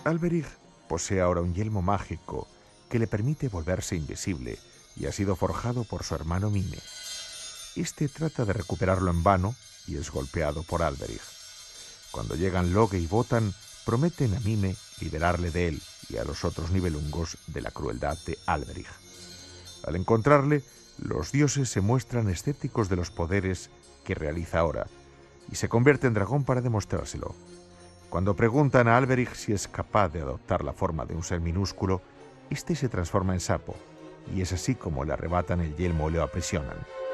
Alberich posee ahora un yelmo mágico que le permite volverse invisible y ha sido forjado por su hermano Mime. Este trata de recuperarlo en vano y es golpeado por Alberich. Cuando llegan Loge y Wotan, prometen a Mime liberarle de él y a los otros Nibelungos de la crueldad de Alberich. Al encontrarle, los dioses se muestran escépticos de los poderes que realiza ahora y se convierte en dragón para demostrárselo. Cuando preguntan a Alberich si es capaz de adoptar la forma de un ser minúsculo, este se transforma en sapo, y es así como le arrebatan el yelmo y lo aprisionan.